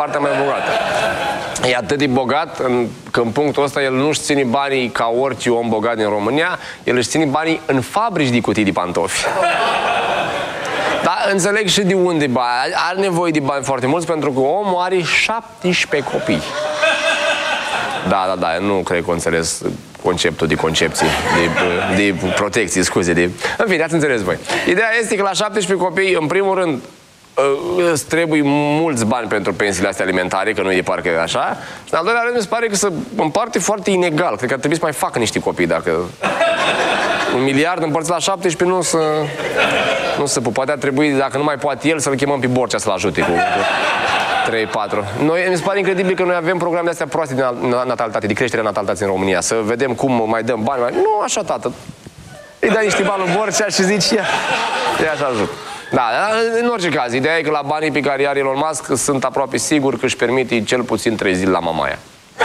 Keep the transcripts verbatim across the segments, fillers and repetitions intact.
partea mai bogată. E atât de bogat că în punctul ăsta el nu-și ține banii ca orice om bogat din România, el își ține banii în fabrici de cutii de pantofi. Dar înțeleg și de unde bani. Are nevoie de bani foarte mulți pentru că omul are șaptesprezece copii. Da, da, da, nu cred că înțeles conceptul de concepție, de, de protecție, scuze, de... În fine, ați înțeles voi. Ideea este că la șaptesprezece copii, în primul rând, îți trebuie mulți bani pentru pensiile astea alimentare, că nu e de parcă așa. Și în al doilea rând, mi se pare că se împarte foarte inegal. Cred că ar trebui să mai facă niște copii, dacă... Un miliard împărțit la șaptesprezece nu se... Nu se poate, ar trebui, dacă nu mai poate el, să-l chemăm pe Borcea să-l ajute cu... trei patru. Noi, mi se pare incredibil că noi avem programe de-astea proaste de natalitate, de creșterea natalității în România. Să vedem cum mai dăm bani. Mai... Nu, așa, tată. Îi dai niște bani lui Borcea și zici, ia, ia așa ajută. Da, în orice caz, ideea e că la banii pe care are Elon Musk sunt aproape sigur că își permite cel puțin trei zile la Mamaia.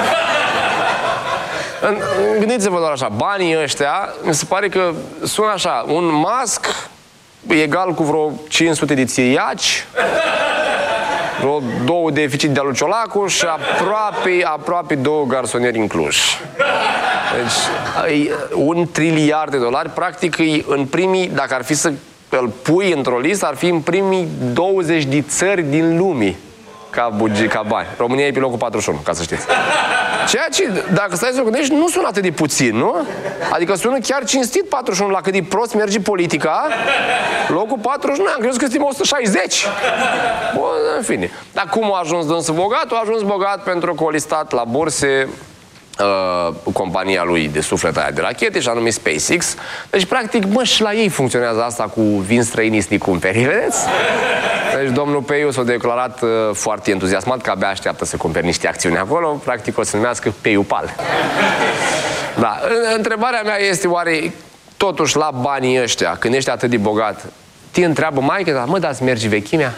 Gândiți-vă doar așa, banii ăștia, mi se pare că sună așa, un Musk egal cu vreo cinci sute de țiriaci, vreo două deficit de-a lui Ciolacu și aproape, aproape două garsonieri în Cluj. Deci, un triliard de dolari, practic, în primii, dacă ar fi să îl pui într-o listă, ar fi în primii douăzeci de țări din lume ca, bugi, ca bani. România e pe locul patruzeci și unu, ca să știți. Ceea ce, dacă stai să o gândești, nu sună atât de puțin, nu? Adică sună chiar cinstit patruzeci și unu, la cât de prost merge politica. Locul patruzeci și unu, am crezut că suntem o sută șaizeci. Bun, în fine. Dar cum a ajuns dânsul bogat? A ajuns bogat pentru că a listat la burse uh, compania lui de suflet aia de rachete, și anume SpaceX. Deci, practic, mă, și la ei funcționează asta cu vin străinii să ne cumperi, vedeți? Deci domnul Peiu s-a declarat uh, foarte entuziasmat că abia așteaptă să cumperi niște acțiuni acolo. Practic o să numească Peiupal. Da. Întrebarea mea este, oare totuși la banii ăștia, când ești atât de bogat, te întreabă maică, mă, dar-ți mergi vechimea?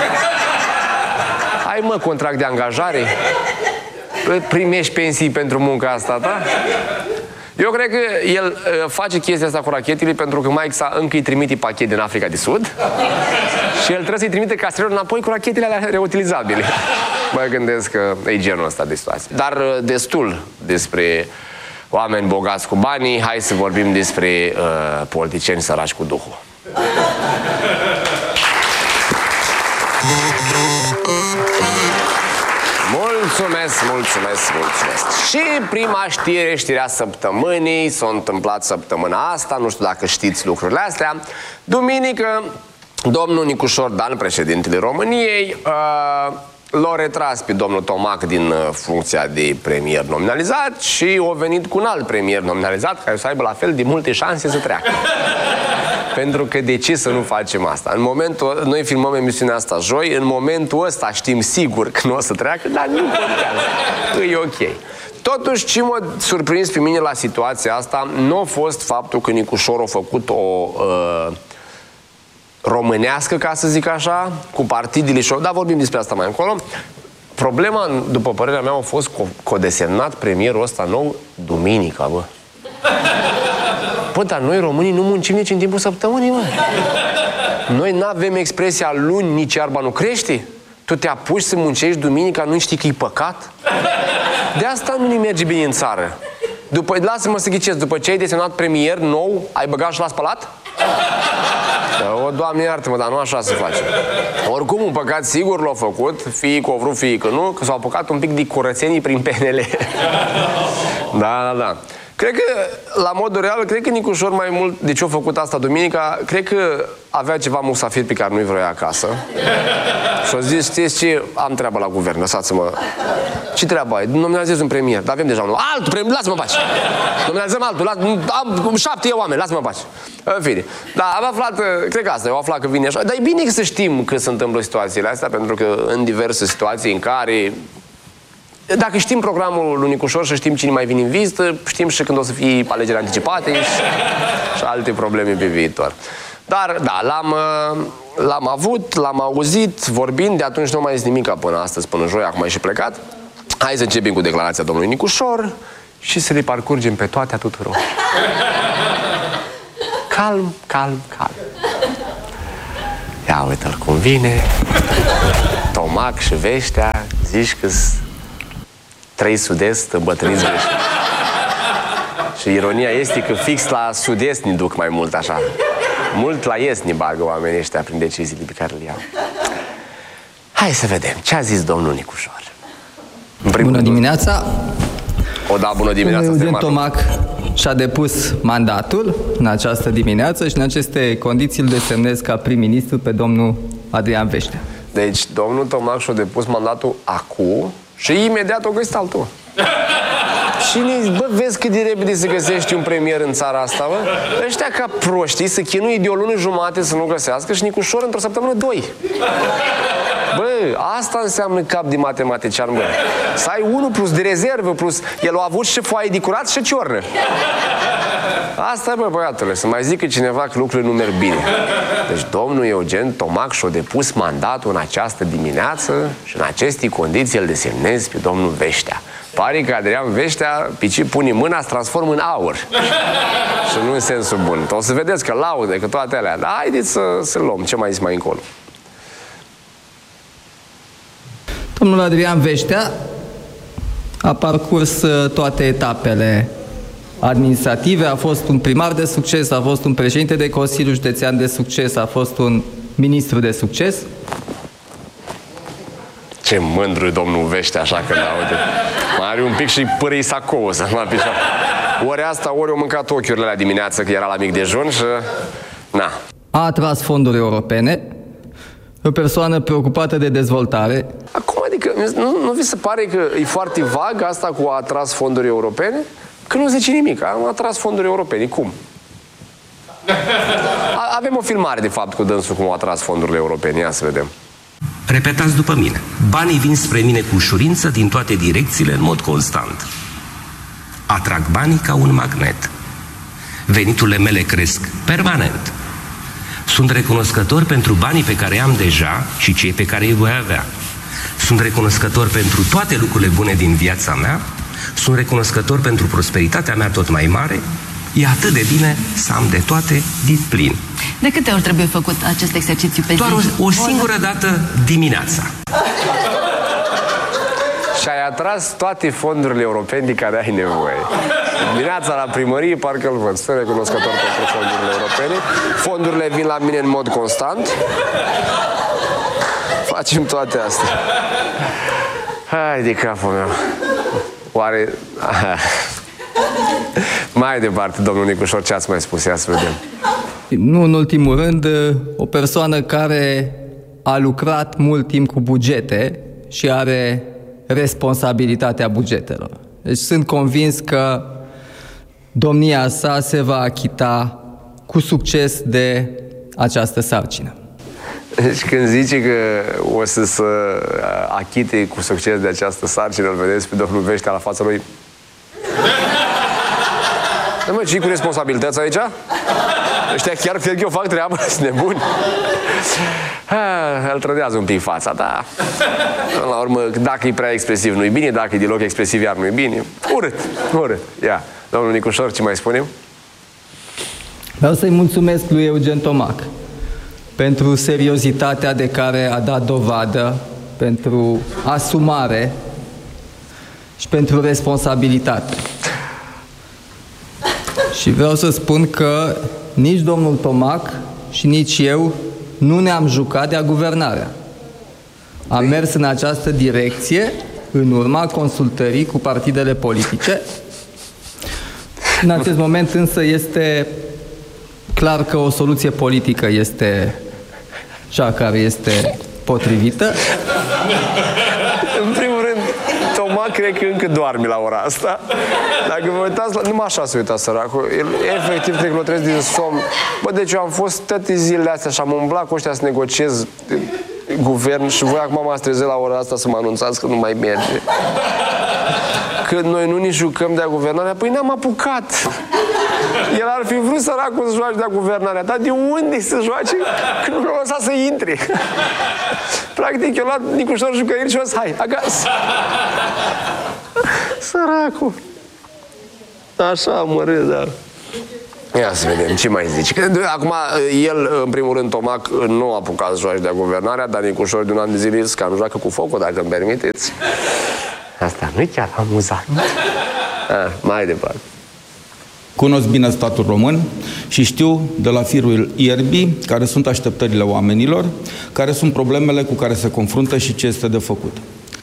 Ai, mă, contract de angajare? Primești pensii pentru munca asta, da? Eu cred că el uh, face chestia asta cu rachetele pentru că Mike sa încă îi trimite pachet din Africa de Sud și el trebuie să-i trimite castrelul înapoi cu rachetele alea reutilizabile. Mă gândesc că e genul ăsta de situație. Dar uh, destul despre oameni bogați cu banii, hai să vorbim despre uh, politicieni săraci cu duhul. Mulțumesc, mulțumesc, mulțumesc. Și prima știre, știrea săptămânii, s-a întâmplat săptămâna asta, nu știu dacă știți lucrurile astea. Duminică, domnul Nicușor Dan, președintele României, uh, l-a retras pe domnul Tomac din uh, funcția de premier nominalizat și a venit cu un alt premier nominalizat care să aibă la fel de multe șanse să treacă. Pentru că de ce să nu facem asta? În momentul, noi filmăm emisiunea asta joi, în momentul ăsta știm sigur că nu o să treacă, dar nu contează. E ok. Totuși, ce m-a surprins pe mine la situația asta nu a fost faptul că Nicușor a făcut o uh, românească, ca să zic așa, cu partidele și... Dar vorbim despre asta mai încolo. Problema, după părerea mea, a fost că a desemnat premierul ăsta nou duminica, bă. Bă, dar noi românii nu muncim nici în timpul săptămânii, mă. Noi n-avem expresia luni, nici iarba nu crește. Tu te apuci să muncești duminica, nu știi că e păcat? De asta nu ne merge bine în țară. După, lasă-mă să ghicesc, după ce ai desemnat premier nou, ai băgat și l-a spălat? O, Doamne iartă-mă, dar nu așa se face. Oricum, un păcat sigur l-a făcut, fie că o vrut, fie că nu, că s-au apucat un pic de curățenii prin P N L. Da, da, da. Cred că, la modul real, cred că Nicușor mai mult de ce a făcut asta duminica, cred că avea ceva musafir pe care nu-i vroia acasă. Și-a zis, știți ce, am treabă la guvern, lăsați-mă. Ce treabă ai? Nominalizez un premier, dar avem deja unul. Altul premier, lasă-mă pace. Nominalizăm altul, am șapte oameni, lasă-mă pace. În fine. Dar am aflat, cred că asta, eu am aflat că vine așa. Dar e bine să știm că se întâmplă situațiile astea, pentru că în diverse situații în care... Dacă știm programul lui Nicușor și știm cine mai vine în vizită, știm și când o să fie alegeri anticipate și, și alte probleme pe viitor. Dar, da, l-am, l-am avut, l-am auzit vorbind, de atunci nu mai zis nimic până astăzi, până joi, acum e și plecat. Hai să începem cu declarația domnului Nicușor și să le parcurgem pe toate a tuturor. Calm, calm, calm. Ia uite-l cum vine. Tomac și Veștea zici că trei sud-est îmbătrâniți greșit. Și ironia este că fix la sud-est ne duc mai mult așa. Mult la est ne bagă oamenii ăștia prin deciziile pe care le iau. Hai să vedem. Ce a zis domnul Nicușor? Bună dimineața! O, da, bună dimineața! Eugen Tomac și-a depus mandatul în această dimineață și în aceste condiții îl desemnez ca prim-ministru pe domnul Adrian Veștea. Deci, domnul Tomac și-a depus mandatul acum și imediat o găsit altul. Și ne, bă, vezi cât de repede se găsește un premier în țara asta, bă? Ăștia ca proștii să chinuie de o lună jumate să nu găsească și Nicușor într-o săptămână doi. Bă, asta înseamnă cap de matematician, bă. Să ai unul plus de rezervă, plus el a avut și foaie de curat și ciornă. Asta, bă, băiatule, să mai zică cineva că lucrurile nu merg bine. Deci domnul Eugen Tomac și-a depus mandatul în această dimineață și în aceste condiții îl desemnez pe domnul Veștea. Pare că Adrian Veștea, pici pune mâna, se transformă în aur. Și nu în sensul bun. O să vedeți că laude, că toate alea. Dar haideți să, să luăm. Ce mai zis mai încolo? Domnul Adrian Veștea a parcurs toate etapele administrative, a fost un primar de succes, a fost un președinte de Consiliu Județean de succes, a fost un ministru de succes. Ce mândru domnul Veștea așa că n-aude. Mai are un pic și părâi sacoză la picioare. Ori asta, ori au mâncat ochiurile la dimineață, că era la mic dejun și... Na. A atras fonduri europene, o persoană preocupată de dezvoltare. Acum, adică, nu, nu vi se pare că e foarte vag asta cu a atras fonduri europene? Că nu zice nimic, am atras fonduri europene. Cum? A, avem o filmare, de fapt, cu dânsul cum a atras fondurile europene. Ia să vedem. Repetați după mine. Banii vin spre mine cu ușurință din toate direcțiile în mod constant. Atrag banii ca un magnet. Veniturile mele cresc permanent. Sunt recunoscător pentru banii pe care am deja și cei pe care îi voi avea. Sunt recunoscător pentru toate lucrurile bune din viața mea. Sunt recunoscător pentru prosperitatea mea tot mai mare. E atât de bine să am de toate din plin. De câte ori trebuie făcut acest exercițiu pe zi? Doar o, o singură dată dimineața. Și ai atras toate fondurile europene de care ai nevoie. Dimineața la primărie, parcă îl văd. Sunt recunoscător pentru fondurile europene. Fondurile vin la mine în mod constant. Facem toate astea. Hai de capul meu. Oare... Mai departe, domnul Nicușor, ce ați mai spus? Ia să vedem. Nu în ultimul rând, o persoană care a lucrat mult timp cu bugete și are responsabilitatea bugetelor. Deci sunt convins că domnia sa se va achita cu succes de această sarcină. Deci când zice că o să se achite cu succes de această sarcină, îl vedeți pe domnul Veștea la fața lui. Nu, mă, ce cu responsabilități aici? Ăștia chiar cred că eu fac treabă, sunt nebuni. Îl trădează un pic fața, da. La urmă, dacă e prea expresiv, nu-i bine, dacă e deloc expresiv, iar nu-i bine. Urât, urât. Ia, domnul Nicușor, ce mai spunem? Vreau să-i mulțumesc lui Eugen Tomac pentru seriozitatea de care a dat dovadă, pentru asumare și pentru responsabilitate. Și vreau să spun că nici domnul Tomac și nici eu nu ne-am jucat de-a guvernarea. Am mers în această direcție în urma consultării cu partidele politice. În acest moment însă este clar că o soluție politică este cea care este potrivită. În primul rând, Tomac cred că încă doarme la ora asta. Dacă vă uitați, la... numai așa se uita săracul. El, efectiv, cred că l-o trezit din somn. Bă, deci eu am fost toate zilele astea și am umblat cu ăștia să negociez guvern și voi acum m-ați trezit la ora asta să mă anunțați că nu mai merge. Că noi nu ne jucăm de-a guvernarea. Păi ne-am apucat. El ar fi vrut săracul să joace de-a guvernarea. Dar de unde să joace? Că nu l-a lăsat să intre. Practic, eu l-a luat Nicușor jucăiri și o să hai, acasă. Săracul. Așa mă râd, dar... Ia să vedem, ce mai zici? Acum, el, în primul rând, Tomac, nu a apucat să joace de guvernarea, dar Nicușor de un an de zile că nu joacă cu focul, dacă îmi permiteți. Asta nu e chiar amuzant. Ah, mai departe. Cunosc bine statul român și știu de la firul ierbii care sunt așteptările oamenilor, care sunt problemele cu care se confruntă și ce este de făcut.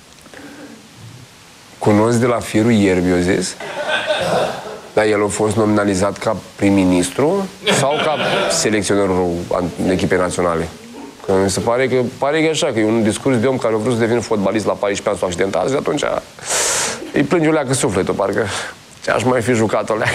Cunosc de la firul ierbii, eu zis? Dar el a fost nominalizat ca prim-ministru sau ca selecționerul echipei naționale? Că mi se pare că, pare că e așa, că e un discurs de om care a vrut să devină fotbalist la paisprezece ani sau accidentat și atunci îi plânge o leacă sufletul, parcă ce-aș mai fi jucat o leacă.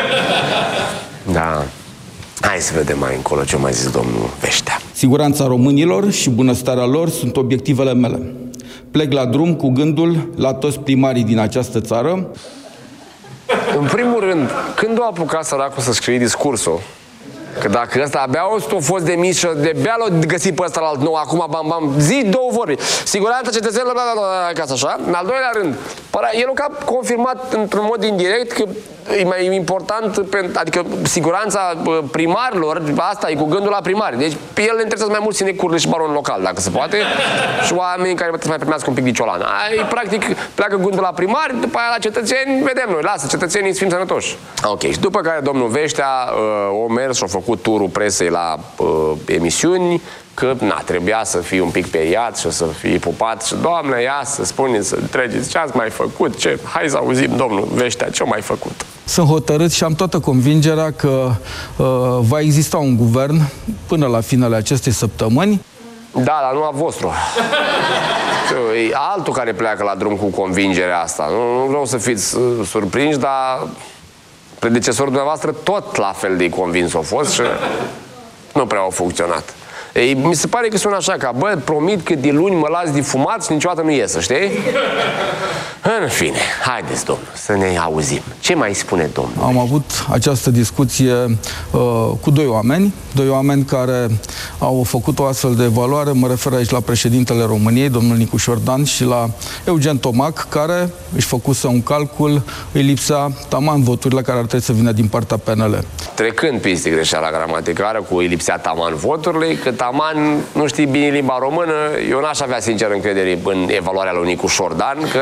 Da. Hai să vedem mai încolo ce mai zis domnul Veștea. Siguranța românilor și bunăstarea lor sunt obiectivele mele. Plec la drum cu gândul la toți primarii din această țară. În primul rând, când a apucat săracul să scrie discursul, că dacă ăsta abia a fost de mișă, de bea l-a găsit pe ăsta la alt nou, acum bam bam, zi două vorbi. Siguranța cetățenilor, bla bla bla, ca așa. În al doilea rând, el a confirmat într-un mod indirect că e mai important, adică siguranța primarilor, asta e cu gândul la primari. Deci pe el le interesează mai mult sinecurile și baronul local, dacă se poate, și oamenii care trebuie să mai primească un pic de ciolan. Ai, practic, pleacă gândul la primari, după aia la cetățeni, vedem noi, lasă, cetățenii să fim sănătoși. Ok, și după care domnul Veștea uh, o mers și a făcut turul presei la uh, emisiuni, că, na, trebuia să fie un pic periat și să fie pupat și, doamne, ia să spuneți, să treceți, ce ați mai făcut, ce, hai să auzim, domnul Veștea, ce-a mai făcut. Sunt hotărât și am toată convingerea că uh, va exista un guvern până la finele acestei săptămâni. Da, dar nu a vostru. E altul care pleacă la drum cu convingerea asta. Nu, nu vreau să fiți uh, surprinși, dar predecesorul dumneavoastră tot la fel de convins a fost și nu prea au funcționat. Ei, mi se pare că sună așa, ca, bă, promit că de luni mă las de fumat și niciodată nu iesă, știi? În fine, haideți, domnul, să ne auzim. Ce mai spune domnul? Am avut această discuție uh, cu doi oameni, doi oameni care au făcut o astfel de evaluare. Mă refer aici la președintele României, domnul Nicușor Dan, și la Eugen Tomac, care își făcuse un calcul, îi lipsea taman voturile care ar trebui să vină din partea P N L. Trecând peste greșeala gramaticară cu îi lipsea taman voturile, că taman nu știi bine limba română, eu n-aș avea sincer încredere în evaluarea lui Nicușor Dan, că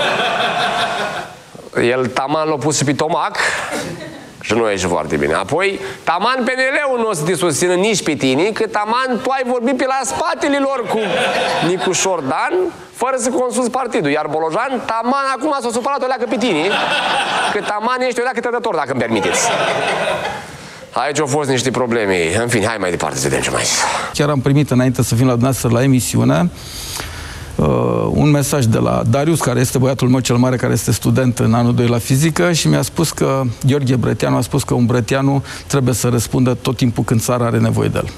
el taman l-a pus și pe Tomac și nu ieși foarte bine. Apoi, taman P N L-ul nu o să te susțină nici pe tine, că taman tu ai vorbit pe la spatele lor cu Nicușor Dan, fără să consulți partidul. Iar Bolojan, taman acum s-a supărat o leacă pe tine, că taman ești o leacă trădător, dacă îmi permiteți. Aici au fost niște probleme. În fine, hai mai departe să vedem ce mai zis. Chiar am primit înainte să vin la dumneavoastră la emisiune uh, un mesaj de la Darius, care este băiatul meu cel mare, care este student în anul doi la fizică, și mi-a spus că Gheorghe Brătianu a spus că un brătianu trebuie să răspundă tot timpul când țara are nevoie de el.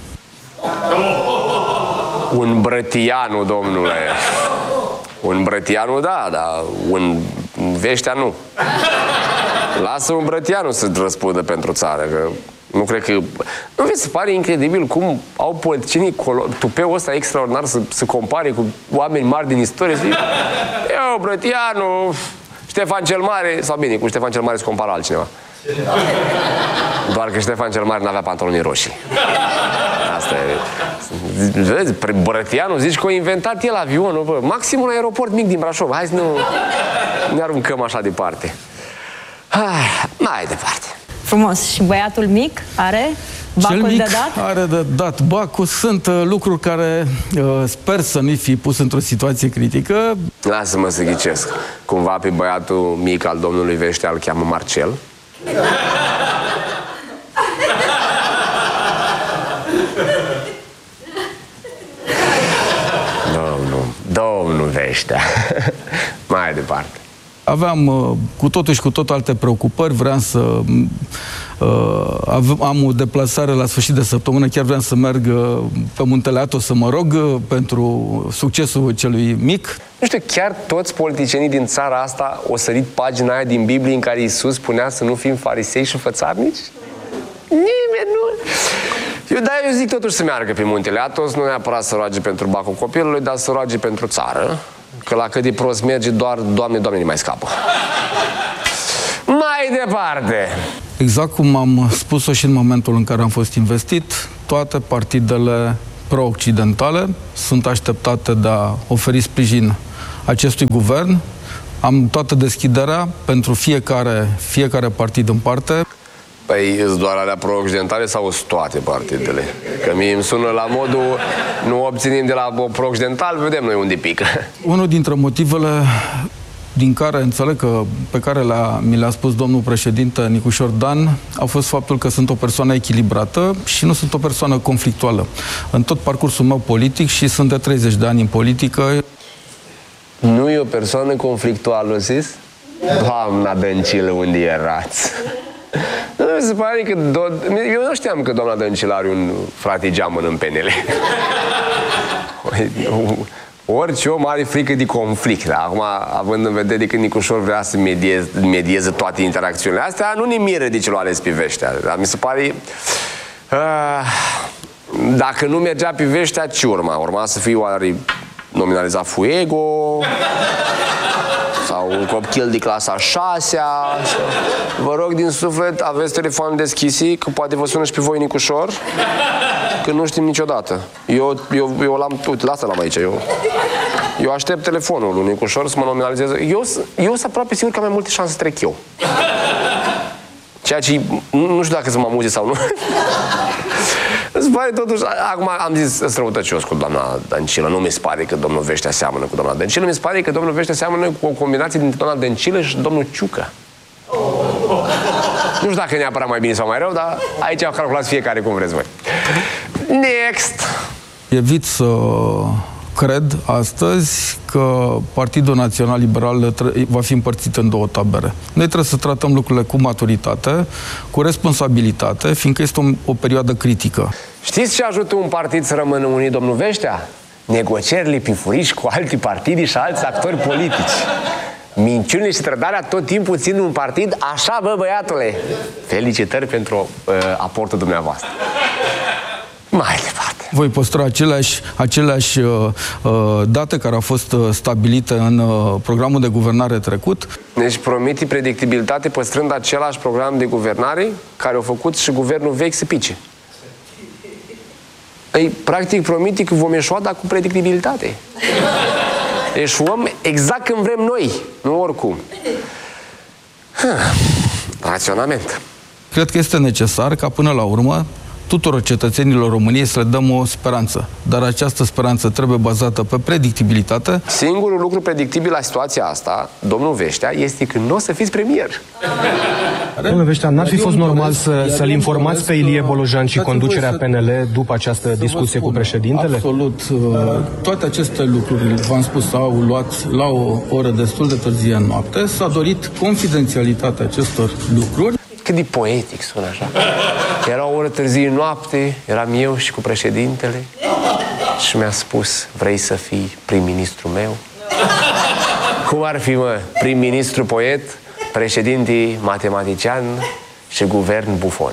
Un brătianu, domnule. Un brătianu, da, dar un Veștea nu. Lasă un brătianu să răspundă pentru țară, că nu cred că... Nu vi se pare incredibil cum au politicienii tupeul ăsta extraordinar să se compare cu oameni mari din istorie? Eu, Brătianu, Ștefan cel Mare, sau bine, cu Ștefan cel Mare se compara altcineva. Doar că Ștefan cel Mare n-avea pantaloni roșii. Asta e... Vezi, Brătianu, zici că a inventat el avionul, bă. Maxim un aeroport mic din Brașov. Hai să nu ne aruncăm așa departe. Ah, mai departe. Frumos. Și băiatul mic are bacul Cel mic de dat? are de dat bacul. Sunt uh, lucruri care uh, sper să nu fi pus într-o situație critică. Lasă-mă să ghicesc. Cumva pe băiatul mic al domnului Veștea îl cheamă Marcel. Domnul, domnul Veștea. Mai departe. Aveam uh, cu totul și cu totul alte preocupări, vreau să uh, am o deplasare la sfârșit de săptămână, chiar vreau să merg uh, pe Muntele Atos să mă rog uh, pentru succesul celui mic. Nu știu, chiar toți politicienii din țara asta au sărit pagina aia din Biblie în care Iisus spunea să nu fim farisei și fățarnici? Nimeni nu... Eu, da, eu zic totuși să meargă pe Muntele Atos, nu neapărat să roage pentru bacul copilului, dar să roage pentru țară. Că la cât de prost merge, doar Doamne, Doamne, ne mai scapă. Mai departe. Exact cum am spus-o și în momentul în care am fost investit, toate partidele pro-occidentale sunt așteptate de a oferi sprijin acestui guvern. Am toată deschiderea pentru fiecare, fiecare partid în parte. Păi, îți doar alea pro-occidentale sau sunt toate partidele? Că mie îmi sună la modul, nu obținim de la pro-occidental, vedem noi unde pică. Unul dintre motivele din care înțeleg că, pe care le-a, mi le-a spus domnul președinte Nicușor Dan, a fost faptul că sunt o persoană echilibrată și nu sunt o persoană conflictuală. În tot parcursul meu politic, și sunt de treizeci de ani în politică. Nu e o persoană conflictuală, zis? Doamna Dăncilă, unde erați? Nu mi se pare că... Do- Eu nu știam că doamna Dăncilă are un frate geamăn în P N L. Orice om are frică de conflict. Dar acum, având în vedere că Nicușor vrea să medieze, medieze toate interacțiunile astea, nu ne miră de ce l-a ales Piveștea. Dar mi se pare... Uh, dacă nu mergea Piveștea, ce urma? Urma să fie oare nominalizat Fuego... sau un copil de clasa a șasea. Vă rog din suflet, aveți telefonul deschise, că poate vă sună și pe voi Nicușor, că nu știm niciodată. Eu, eu, eu l-am, uite, lasă l-am aici, eu, eu aștept telefonul lui Nicușor să mă nominalizeze. Eu, eu sunt aproape sigur că am mai multe șanse să trec eu. Ceea ce, nu, nu știu dacă să mă amuze sau nu. Îți pare totuși, acum am zis străutăcios cu doamna Dăncilă, nu mi se pare că domnul Veștea seamănă cu doamna Dăncilă, mi se pare că domnul Veștea seamănă cu o combinație dintre doamna Dăncilă și domnul Ciucă. Nu știu dacă e neapărat mai bine sau mai rău, dar aici calculați fiecare cum vreți voi. Next! Evit să cred astăzi că Partidul Național Liberal va fi împărțit în două tabere. Noi trebuie să tratăm lucrurile cu maturitate, cu responsabilitate, fiindcă este o, o perioadă critică. Știți ce ajută un partid să rămână unit, domnul Veștea? Negocierile pe furiș cu alte partide și alți actori politici. Minciunile și trădarea tot timpul țin un partid, așa, bă, băiatule. Felicitări pentru uh, aportul dumneavoastră. Mai departe. Voi păstra aceleași, aceleași uh, date care au fost uh, stabilite în uh, programul de guvernare trecut. Deci promite predictibilitate păstrând același program de guvernare care au făcut și guvernul vechi să pice. Ei, practic promite că vom eșua, dar cu predictibilitate. Eșuăm exact când vrem noi, nu oricum. Raționament. Cred că este necesar ca până la urmă tuturor cetățenilor României să le dăm o speranță. Dar această speranță trebuie bazată pe predictibilitate. Singurul lucru predictibil la situația asta, domnul Veștea, este că nu o să fiți premier. Domnule Veștea, n-ar fi fost normal să, să-l informați pe Ilie Bolojan și conducerea P N L după această discuție cu președintele? Absolut. Toate aceste lucruri, v-am spus, au luat la o oră destul de târzie în noapte. S-a dorit confidențialitatea acestor lucruri. Cât de poetic sună așa. Era o oră târzie noapte, eram eu și cu președintele și mi-a spus, vrei să fii prim-ministru meu? Cum ar fi, mă, prim-ministru poet, președinte matematician și guvern bufon?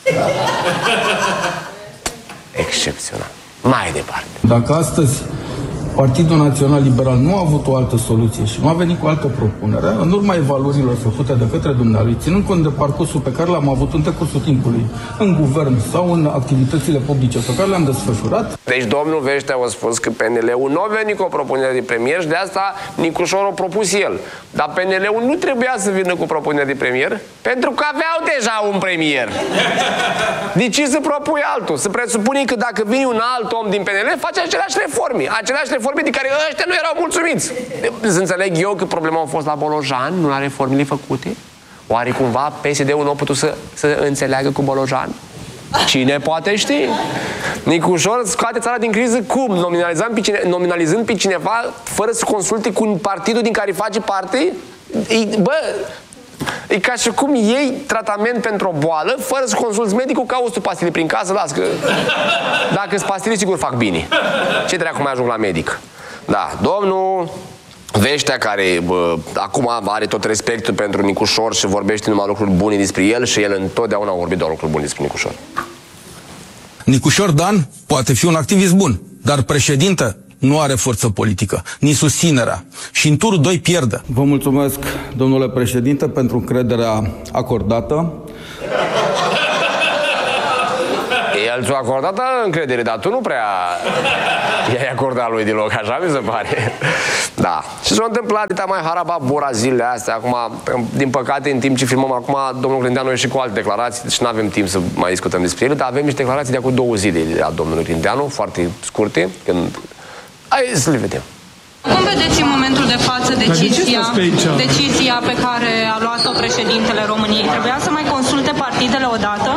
Excepțional. Mai departe. Dacă astăzi Partidul Național Liberal nu a avut o altă soluție și nu a venit cu altă propunere, în urma evaluărilor făcute de către dumnealui, ținând cont de parcursul pe care l-am avut în decursul timpului, în guvern sau în activitățile publice pe care le-am desfășurat. Deci domnul Veștea a spus că P N L-ul nu a venit cu o propunere de premier și de asta Nicușor a propus el. Dar P N L-ul nu trebuia să vină cu propunere de premier pentru că aveau deja un premier. De ce să propui altul? Să presupune că dacă vine un alt om din P N L, face aceleași reforme. Aceleași reforme de care ăștia nu erau mulțumiți. Să înțeleg eu că problema a fost la Bolojan, nu la reformele făcute? Oare cumva P S D-ul nu a putut să, să înțeleagă cu Bolojan? Cine poate ști? Nicușor scoate țara din criză cum? Nominalizând pe, cine, nominalizând pe cineva fără să consulte cu partidul din care face parte? E, bă, e ca și cum iei tratament pentru o boală fără să consulți medicul, cauți tu pastile prin casă, las că dacă-s pastile, sigur fac bine. Ce dracu mai ajung la medic? Da, domnul Veștea, care bă, acum are tot respectul pentru Nicușor și vorbește numai lucruri bune despre el și el întotdeauna a vorbit doar lucruri bune despre Nicușor. Nicușor Dan poate fi un activist bun, dar președinte nu are forță politică, nici susținerea. Și în turul doi pierde. Vă mulțumesc, domnule președinte, pentru încrederea acordată. El ți-a acordat încredere, dar tu nu prea i-ai acordat lui deloc, așa mi se pare. Da. Și s-a întâmplat atâta mai harababura zilele astea. Acum, din păcate, în timp ce filmăm acum, domnul Grindeanu a ieșit cu alte declarații, deci nu avem timp să mai discutăm despre ele, dar avem niște declarații de acum două zile a domnului Grindeanu, foarte scurte, când... Hai să le vedem. Cum vedeți în momentul de față decizia, decizia pe care a luat-o președintele României? Trebuia să mai consulte partidele odată?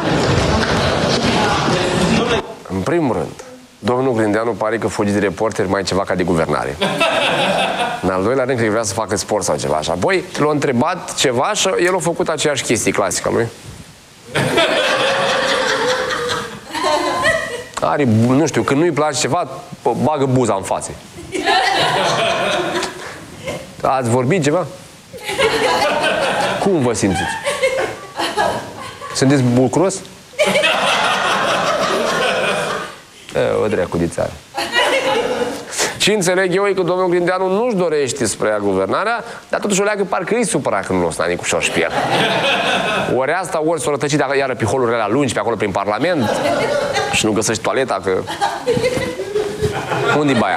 În primul rând, domnul Grindeanu pare că fugi de reporteri mai ceva ca de guvernare. În al doilea rând, că vrea să facă sport sau ceva așa. Apoi l-a întrebat ceva și el a făcut aceeași chestie clasică lui. Are, nu știu, când nu-i place ceva, bagă buza în față. Ați vorbit ceva? Cum vă simțiți? Sunteți bucuros? E, o dreacu de țară. Ce înțeleg eu e că domnul Grindeanu nu-și dorește să preia guvernarea, dar totuși o leagă parcă îi supăra când nu o sta Nicușor și pe el. Ori asta, ori s-o rătăcit iară pe holurile alea lungi, pe acolo prin Parlament, și nu găsești toaleta, că... Unde-i baia?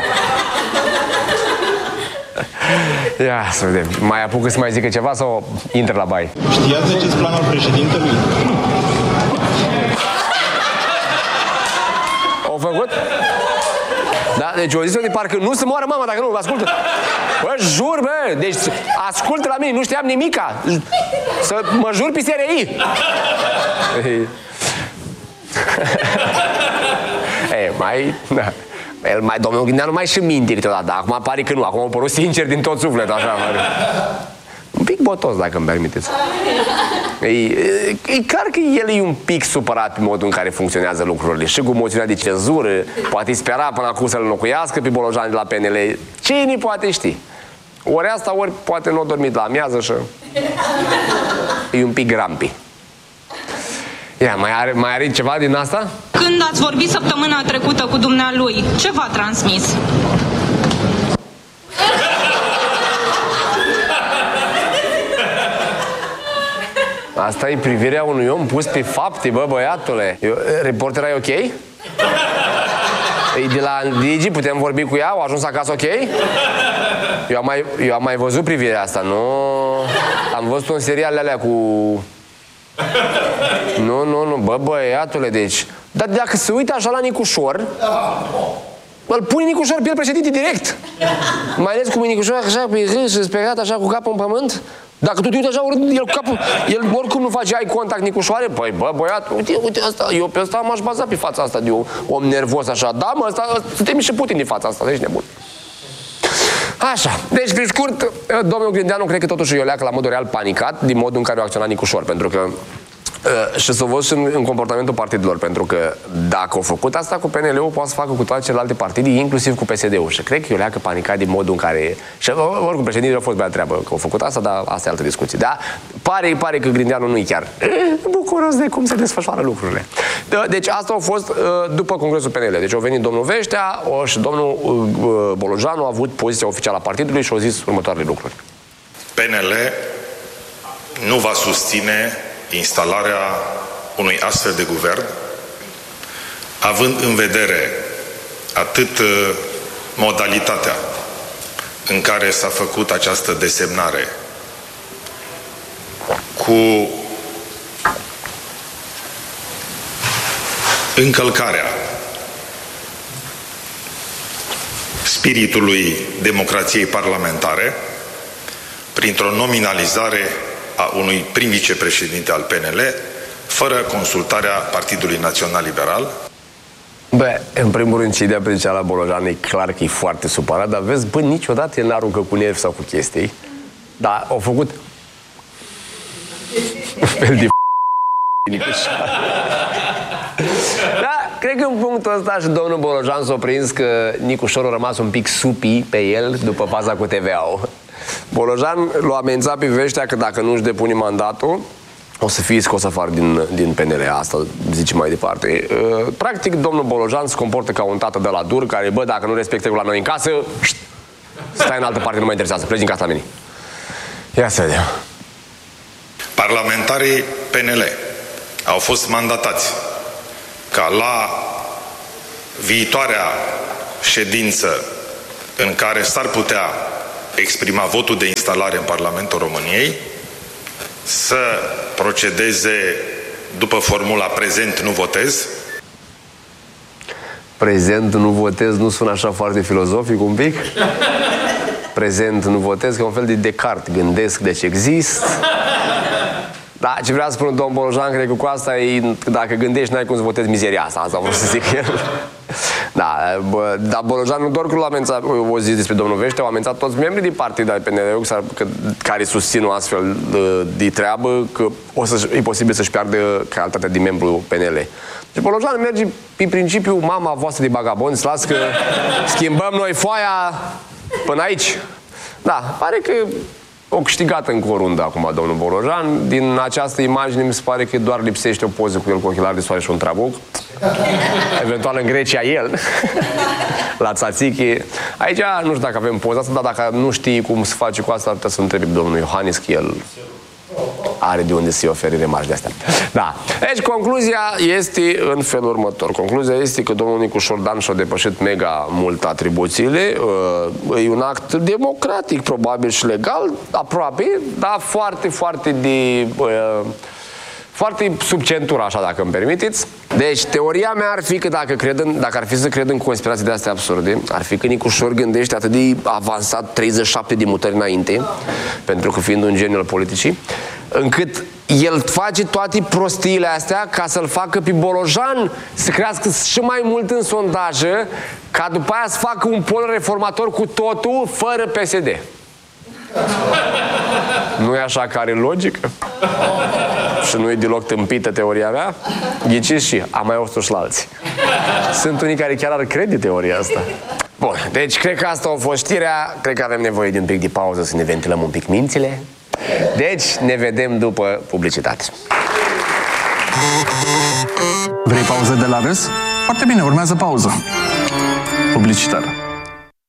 Ia să vedem. Mai apucă să mai zică ceva sau intră la baie? Știați de ce-ți planul președintelui? Au făcut? Da, deci o zis-o de parcă nu se moară mama dacă nu, ascultă. Bă, jur, bă, deci ascultă la mine, nu știam nimica. Să mă jur pe S R I. E, mai... Da. El mai, domnul Grindeanu mai și minte câteodată, acum pare că nu, acum a părut sincer din tot sufletul, așa. Un pic botos, dacă îmi permiteți. E, e, e clar că el e un pic supărat pe modul în care funcționează lucrurile. Și cu moțiunea de cenzură, poate spera până acum să-l înlocuiască pe Bolojan de la P N L. Cine poate ști? Ori asta, ori poate nu a dormit la amiază și... E un pic grampi. Ia, mai are, mai are ceva din asta? Când ați vorbit săptămâna trecută cu dumnealui, ce v-a transmis? Asta e privirea unui om pus pe fapte, bă, băiatule. Eu, reportera e ok? E de la Digi, putem vorbi cu ea? Au ajuns acasă ok? Eu am mai, eu am mai văzut privirea asta, nu? Am văzut un serial alea cu... Nu, nu, nu, bă, băiatule, deci... Dar dacă se uită așa la Nicușor, îl pune Nicușor pe el președinte direct. Mai ales cum e Nicușor așa pe râs și speriat așa cu capul în pământ. Dacă tu te uiți așa, el cu capul... El oricum nu face eye contact Nicușoare. Păi, bă, băiat, uite, uite asta. Eu pe ăsta m-aș baza pe fața asta de om nervos așa. Da, mă, ăsta, suntem și Putin din fața asta, deci nebun. Așa, deci pe scurt, domnul Grindeanu cred că totuși o leacă la modul real panicat din modul în care a acționat Nicușor, pentru că uh, și să văd și în, în comportamentul partidelor, pentru că dacă au făcut asta cu P N L-ul, poate să facă cu toate celelalte partide, inclusiv cu P S D-ul. Și cred că o leacă panicat din modul în care... Și oricum, președintele a fost băiat treabă că au făcut asta, dar asta e altă discuție. Da? Pare, pare că Grindeanu nu e chiar bucuros de cum se desfășoară lucrurile. Deci asta a fost uh, după Congresul P N L. Deci au venit domnul Veștea o, și domnul uh, Bolojanu a avut poziția oficială a partidului și au zis următoarele lucruri. P N L nu va susține instalarea unui astfel de guvern, având în vedere atât modalitatea în care s-a făcut această desemnare, cu încălcarea spiritului democrației parlamentare printr-o nominalizare a unui prim vicepreședinte al P N L fără consultarea Partidului Național Liberal. Bă, în primul rând, ce ideea principală la Bolojan e clar că e foarte supărat, dar vezi, bă, niciodată el n-aruncă cu nervi sau cu chestii, dar au făcut un fel de da, cred că în punctul ăsta și domnul Bolojan s-a prins că Nicușor a rămas un pic supi pe el după faza cu T V A-ul. Bolojan l-a amenințat pe Veștea că dacă nu-și depune mandatul, o să fie scos afară din, din P N L. Asta zice mai departe. Practic, domnul Bolojan se comportă ca un tată de la dur, care, bă, dacă nu respecte la noi în casă, stai în altă parte, nu mă interesează, pleci din casa la mine. Ia să vedem. Parlamentarii P N L au fost mandatați ca la viitoarea ședință în care s-ar putea exprima votul de instalare în Parlamentul României să procedeze după formula prezent, nu votez. Prezent, nu votez, nu sună așa foarte filozofic un pic? Prezent, nu votez, că e un fel de Descartes. Gândesc, deci exist. Da, ce vrea să spun domnul Bolojan, cred că cu asta e, dacă gândești, n-ai cum să votezi mizeria asta. Asta vreau să zic el. Da, bă, dar Bolojan nu doar că l-a amenințat, o zis despre domnul Vește, au amenințat toți membrii din partid al P N L care susțin o astfel de, de treabă, că o să, e posibil să-și piardă calitatea de membru P N L. Deci Bolojan merge pe principiu mama voastră de bagabonți, las că schimbăm noi foaia până aici. Da, pare că o câștigat încă o rundă acum domnul Bolojan. Din această imagine mi se pare că doar lipsește o poză cu el cu ochelari de soare și un trabuc. Eventual în Grecia el. La Tzatziki. Aici nu știu dacă avem poza asta, dar dacă nu știi cum se face cu asta, ar putea să întrebi domnul Iohannis, că el are de unde să-i oferi remarci de astea. Da. Deci concluzia este în felul următor. Concluzia este că domnul Nicu Șordan și-a depășit mega mult atribuțiile. E un act democratic, probabil, și legal, aproape, dar foarte, foarte de... foarte sub centură, așa, dacă îmi permiteți. Deci, teoria mea ar fi că dacă, cred în, dacă ar fi să cred în conspirații de astea absurde, ar fi că Nicușor gândește atât de avansat, treizeci și șapte de mutări înainte, pentru că fiind un geniu al politicii, încât el face toate prostiile astea ca să-l facă pe Bolojan să crească și mai mult în sondaje, ca după aia să facă un pol reformator cu totul, fără P S D. Nu e așa că are logică? Și nu e deloc tâmpită teoria mea? Ghiciți și, am mai auzit-o și la alții. Sunt unii care chiar ar crede teoria asta. Bun, deci cred că asta a fost știrea. Cred că avem nevoie de un pic de pauză să ne ventilăm un pic mințile. Deci ne vedem după publicitate. Vrei pauză de la râs? Foarte bine, urmează pauză publicitară.